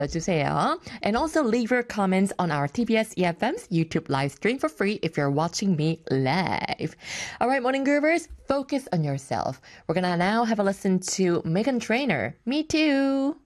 주세요. And also leave your comments on our TBS EFM's YouTube live stream for free if you're watching me live. All right, morning groovers, focus on yourself. We're gonna now have a listen to Meghan Trainor. Me too.